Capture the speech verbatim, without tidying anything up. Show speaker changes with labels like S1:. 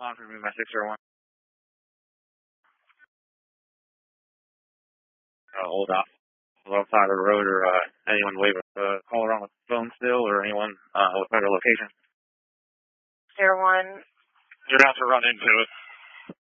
S1: On for me, my six zero one. Uh, hold off. Alongside of the road, or uh, anyone wave a uh, caller on the phone still, or anyone uh, with better location.
S2: Zero one.
S1: You're about to run into it.